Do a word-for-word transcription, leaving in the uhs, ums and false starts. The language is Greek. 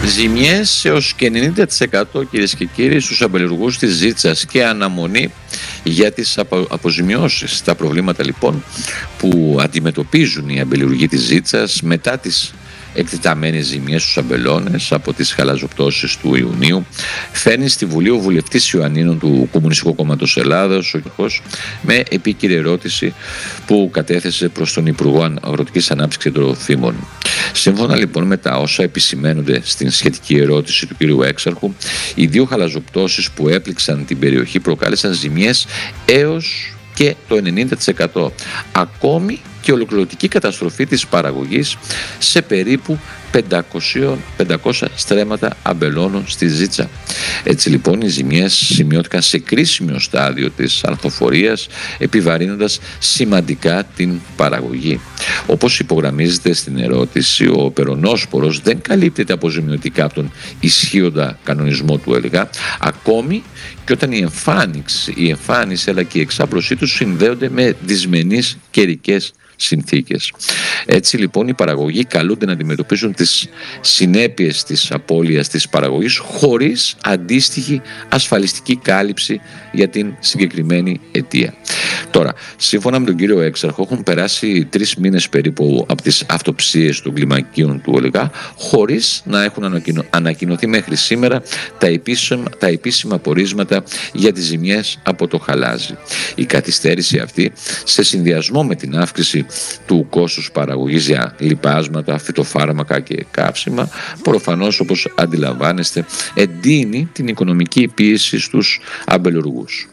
Ζημιές έως και ενενήντα τοις εκατό, κυρίες και κύριοι, στους αμπελουργούς της Ζήτσας και αναμονή για τις απο, αποζημιώσεις. Τα προβλήματα λοιπόν που αντιμετωπίζουν οι αμπελουργοί της Ζήτσας μετά τις εκτεταμένες ζημιές στους αμπελώνες από τις χαλαζοπτώσεις του Ιουνίου φέρνει στη Βουλή ο βουλευτής Ιωαννίνων του Κομμουνιστικού Κόμματος Ελλάδος, ο Κ. με επίκαιρη ερώτηση που κατέθεσε προς τον Υπουργό Αγροτικής Ανάπτυξης και Τροφίμων. Σύμφωνα λοιπόν με τα όσα επισημαίνονται στην σχετική ερώτηση του κ. Έξαρχου, οι δύο χαλαζοπτώσεις που έπληξαν την περιοχή προκάλεσαν ζημιές έως και το ενενήντα τοις εκατό, ακόμη και ολοκληρωτική καταστροφή της παραγωγής σε περίπου πεντακόσια στρέμματα αμπελώνων στη Ζήτσα. Έτσι λοιπόν οι ζημιές σημειώθηκαν σε κρίσιμο στάδιο της ανθοφορίας, επιβαρύνοντας σημαντικά την παραγωγή. Όπως υπογραμμίζεται στην ερώτηση, ο περονόσπορος δεν καλύπτεται αποζημιωτικά από τον ισχύοντα κανονισμό του ΕΛΓΑ, ακόμη και όταν η εμφάνιση, η εμφάνιση αλλά και η εξάπλωσή του συνδέονται με δυσμενείς καιρικές συνθήκες. Έτσι λοιπόν οι παραγωγοί καλούνται να αντιμετωπίζουν τις συνέπειες της απώλειας της παραγωγής χωρίς αντίστοιχη ασφαλιστική κάλυψη για την συγκεκριμένη αιτία. Τώρα, σύμφωνα με τον κύριο Έξαρχο, έχουν περάσει τρεις μήνες περίπου από τις αυτοψίες των κλιμακίων του ΟΛΓΑ χωρίς να έχουν ανακοινω... ανακοινωθεί μέχρι σήμερα τα επίσημα, τα επίσημα πορίσματα για τις ζημιές από το χαλάζι. Η καθυστέρηση αυτή, σε συνδυασμό με την αύξηση του κόστους παραγωγής για λιπάσματα, φυτοφάρμακα και καύσιμα, προφανώς, όπως αντιλαμβάνεστε, εντείνει την οικονομική πίεση στους αμπελουργούς.